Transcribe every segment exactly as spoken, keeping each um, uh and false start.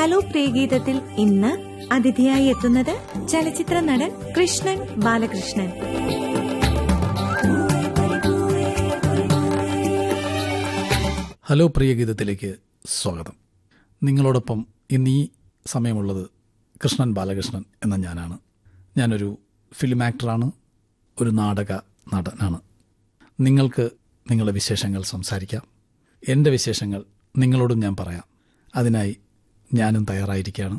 Hello പ്രിയഗീതത്തിൽ ഇന്ന് അതിഥിയായി എത്തുന്നത് ചലച്ചിത്ര നടൻ കൃഷ്ണൻ ബാലകൃഷ്ണൻ. ഹലോ പ്രിയഗീതത്തിലേക്ക് സ്വാഗതം. നിങ്ങളോടൊപ്പം ഇന്ന് ഈ സമയമുള്ളത് കൃഷ്ണൻ ബാലകൃഷ്ണൻ എന്ന ഞാനാണ്. ഞാനൊരു ഫിലിം ആക്ടറാണ്, ഒരു നാടക നടനാണ്. നിങ്ങൾക്ക് നിങ്ങളുടെ വിശേഷങ്ങൾ സംസാരിക്കാം. എൻ്റെ വിശേഷങ്ങൾ നിങ്ങളോടും ഞാൻ പറയാം. അതിനായി ഞാനും തയ്യാറായിരിക്കുകയാണ്.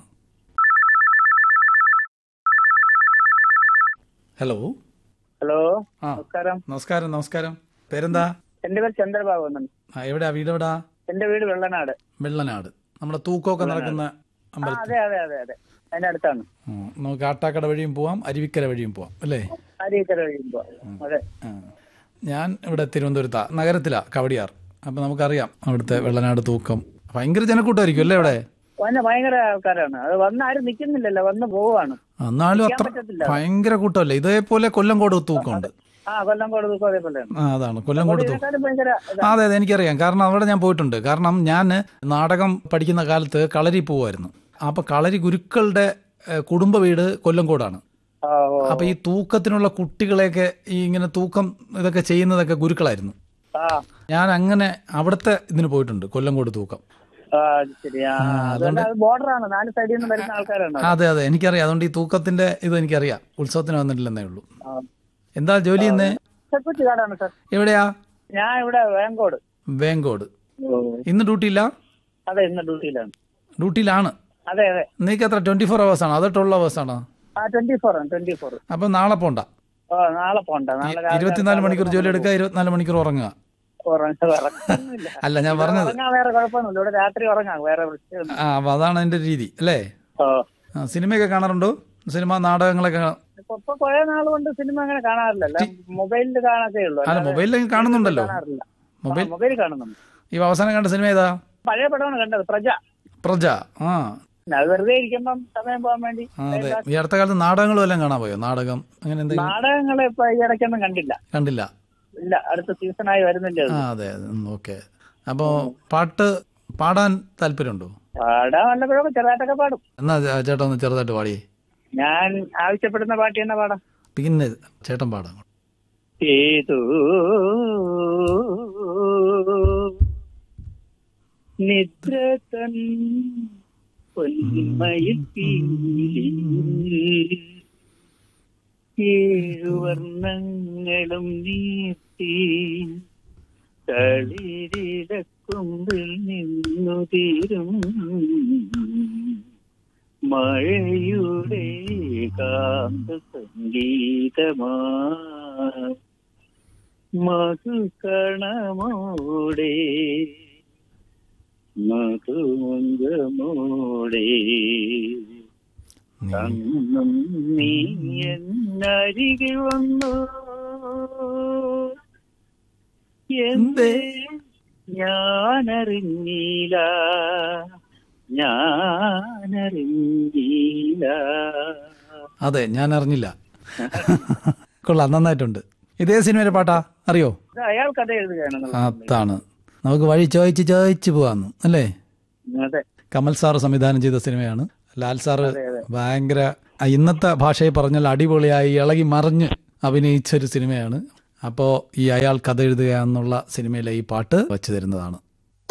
ഹലോ ഹലോ ആ നമസ്കാരം. നമസ്കാരം നമസ്കാരം. പേരെന്താ? എന്റെ പേര് ചന്ദ്രബാബു എന്നാണ്. ആ എവിടെയാ വീട്? എവിടാ? എന്റെ വീട് വെള്ളനാട്. വെള്ളനാട്. നമ്മുടെ തൂക്കമൊക്കെ നടക്കുന്ന ആ, അമ്പലത്തിൽ. അതെ അതെ അതെ അതെ അതിന്റെ അടുത്താണ്. ഉം. നമുക്ക് ആട്ടാക്കട വഴിയും പോവാം, അരുവിക്കര വഴിയും പോവാം അല്ലേ? അരീക്കര കഴിയുമ്പോ അതെ. ആ. ഞാൻ ഇവിടെ തിരുവനന്തപുരത്താ, നഗരത്തിലാ, കവടിയാർ. അപ്പൊ നമുക്കറിയാം അവിടുത്തെ വെള്ളനാട് തൂക്കം ഭയങ്കര ജനക്കൂട്ടമായിരിക്കും അല്ലേ അവിടെ? വന്ന ഭയങ്കര ആൾക്കാരാണ്. അത് വന്ന് ആരും നിക്കുന്നില്ലല്ലോ, വന്ന് പോവാണ്. എന്നാലും അത്ര പറ്റത്തില്ല. ഭയങ്കര കൂട്ടമല്ലേ? ഇതേപോലെ കൊല്ലംകോട് തൂക്കമുണ്ട്. ആ കൊല്ലംകോട് തൂക്കം അതേപോലെയാണ്. ആ അതാണ് കൊല്ലംകോട് തൂക്കം. ഇതിനെക്കാളും ഭയങ്കര ഇതാ. അതെ അതെ എനിക്കറിയാം. കാരണം അവിടെ ഞാൻ പോയിട്ടുണ്ട്. കാരണം ഞാൻ നാടകം പഠിക്കുന്ന കാലത്ത് കളരി പോവായിരുന്നു. അപ്പൊ കളരി ഗുരുക്കളുടെ ഏഹ്, കുടുംബ വീട് കൊല്ലംകോടാണ്. ആ, ഓ, അപ്പൊ ഈ തൂക്കത്തിനുള്ള കുട്ടികളെയൊക്കെ ഈ ഇങ്ങനെ തൂക്കം ഇതൊക്കെ ചെയ്യുന്നതൊക്കെ ഗുരുക്കളായിരുന്നു. ആ ഞാൻ അങ്ങനെ അവിടുത്തെ ഇതിന് പോയിട്ടുണ്ട്, കൊല്ലംകോട് തൂക്കം. ആ, അത് ശരിയാ. അതുകൊണ്ട് അത് ബോർഡറാണ്, നാല് സൈഡിൽ നിന്ന് വരുന്ന ആൾക്കാരാണ്. അതെ അതെ എനിക്കറിയാം. അതുകൊണ്ട് ഈ തൂക്കത്തിന്റെ ഇത് എനിക്കറിയാം. ഉത്സവത്തിന് വന്നിട്ടില്ലെന്നേ ഉള്ളൂ. ആ. എന്താ ജോലി ഇന്ന്? Security ഗാർഡാണ് sir. എവിടെയാ? ഞാൻ ഇവിടെ വേങ്കോട്. വേങ്കോട്. ഓ, ഇന്ന് ഡ്യൂട്ടിയില്ല? അതെ ഇന്ന് ഡ്യൂട്ടിയിലാണ്. ഡ്യൂട്ടിയിലാണ്. അതെ അതെ. നീക്ക് എത്ര ട്വന്റി ഫോർ അവേഴ്സ് ആണോ അതോ ട്വൽവ് അവേഴ്സ് ആണോ? ആ ട്വന്റി ഫോർ ആണ് ട്വന്റി ഫോർ. അപ്പൊ നാളെ പോണ്ട. ഓ നാളെ പോണ്ട. നാളെ രാവിലെ ഇരുപത്തിനാല് മണിക്കൂർ ജോലി എടുക്കുക, ഇരുപത്തിനാല് മണിക്കൂർ ഉറങ്ങുക. ഉറങ്ങ- ഉറങ്ങുന്നില്ല. അല്ല ഞാൻ പറഞ്ഞത്. ഉറങ്ങാൻ വേറെ കുഴപ്പമൊന്നുമില്ല. ഇവിടെ രാത്രി ഉറങ്ങാം, വേറെ പ്രശ്നമൊന്നും. ആ അപ്പൊ അതാണ് എന്റെ രീതി അല്ലേ? ഓ ആ, സിനിമയൊക്കെ കാണാറുണ്ടോ? സിനിമ നാടകങ്ങളൊക്കെ കാ- ഇപ്പൊ ഇപ്പൊ കുറെ നാൾ കൊണ്ട് സിനിമ അങ്ങനെ കാണാറില്ല. എല്ലാം മൊബൈലിൽ കാണാത്തേ ഉള്ളൂ. അല്ല മൊബൈലിൽ കാണുന്നുണ്ടല്ലോ. കാണാറില്ല. മൊബൈൽ മൊബൈൽ കാണുന്നുണ്ട്. ഈ അവസാനം കണ്ട സിനിമ ഏതാ? പഴയ പടമാണ് കണ്ടത്, പ്രജ. പ്രജ. ആ പിന്നെ അത് വെറുതെ ഇരിക്കുമ്പം സമയം പോകാൻ വേണ്ടി. ആ, അതെ. ഈ അടുത്ത കാലത്ത് നാടകങ്ങളും എല്ലാം കാണാൻ പോയോ? നാടകം അങ്ങനെ എന്തെങ്കിലും നാടകങ്ങളെ ഇപ്പൊ ഈ ഇടയ്ക്കൊന്നും കണ്ടില്ല. കണ്ടില്ല? ഇല്ല, അടുത്ത സീസണായി വരുന്നില്ല. ആ അതെ. ഓക്കെ. അപ്പോ പാട്ട് പാടാൻ താല്പര്യമുണ്ടോ? പാടാൻ വല്ലപ്പോഴൊക്കെ ചെറുതായിട്ടൊക്കെ പാടും. എന്നാ ചേ- ചേട്ടാ ഒന്ന് ചെറുതായിട്ട് പാടിയേ. ഞാൻ ആവശ്യപ്പെടുന്ന പാട്ട് തന്നെ പാടാം. പിന്നെ ചേട്ടൻ പാടാം. ഏതോ നിദ്ര തൻ പൊന്മയിൽ ഏഴു വർണ്ണങ്ങളും നീട്ടി തളിരിടക്കുമ്പിൽ നിന്നു തീരും മഴയുടെ കാന്ത സംഗീതമാ മധുകണമോടെ മധുമംഗമോടെ അന്നും നീ എന്നരികിൽ വന്നു എന്തേ ഞാനറിഞ്ഞില്ല ഞാനറിഞ്ഞില്ല. അതെ ഞാൻ അറിഞ്ഞില്ല. കൊള്ളാം, നന്നായിട്ടുണ്ട്. ഇതേ സിനിമയിലെ പാട്ടാ? അറിയോ? ഇത് അയാൾ കഥ എഴുതുകയാണ്. അതാണ്. നമുക്ക് വഴി ചോദിച്ച് ചോദിച്ചു പോവാന്ന് അല്ലേ? അതെ കമൽ സാറ് സംവിധാനം ചെയ്ത സിനിമയാണ്. ലാൽ സാറ് അതെ, അതെ. ഭയങ്കര ഇന്നത്തെ ഭാഷയിൽ പറഞ്ഞാൽ അടിപൊളിയായി ഇളകി മറിഞ്ഞ് അഭിനയിച്ചൊരു സിനിമയാണ്. അപ്പോൾ ഈ അയാൾ കഥ എഴുതുക എന്നുള്ള സിനിമയിലെ ഈ പാട്ട് വച്ചു തരുന്നതാണ്.